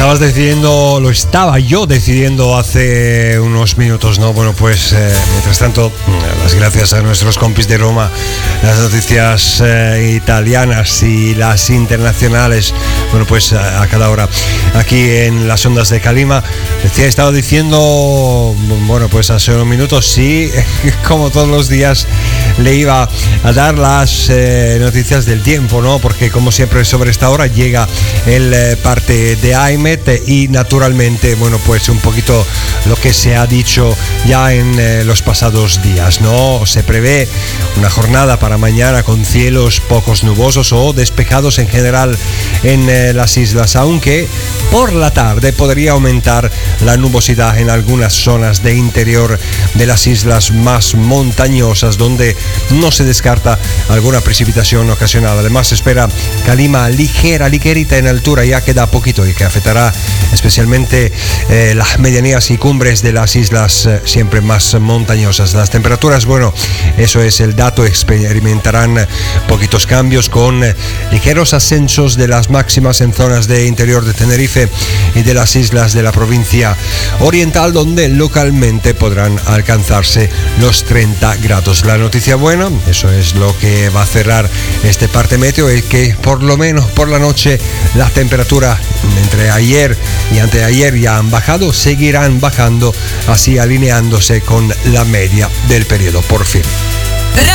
lo estaba yo decidiendo hace unos minutos, ¿no? Bueno, pues mientras tanto, las gracias a nuestros compis de Roma, las noticias italianas y las internacionales, bueno, pues a cada hora aquí en las ondas de Calima. Estaba diciendo, bueno, pues hace unos minutos, sí, como todos los días le iba a dar las noticias del tiempo, ¿no? Porque como siempre sobre esta hora llega el parte de AIMET y naturalmente, bueno, pues un poquito lo que se ha dicho ya en los pasados días, ¿no? Se prevé una jornada para mañana con cielos pocos nubosos o despejados en general en las islas, aunque por la tarde podría aumentar la nubosidad en algunas zonas de interior de las islas más montañosas, donde no se descarta alguna precipitación ocasional. Además se espera calima ligerita en altura, ya queda poquito, y que afectará especialmente las medianías y cumbres de las islas siempre más montañosas. Las temperaturas, bueno, eso es el dato, experimentarán poquitos cambios con ligeros ascensos de las máximas en zonas de interior de Tenerife y de las islas de la provincia oriental, donde localmente podrán alcanzarse los 30 grados. La noticia buena, eso es lo que va a cerrar este parte meteo, es que por lo menos por la noche la temperatura entre ayer y anteayer ya han bajado, seguirán bajando, así alineándose con la media del periodo por fin.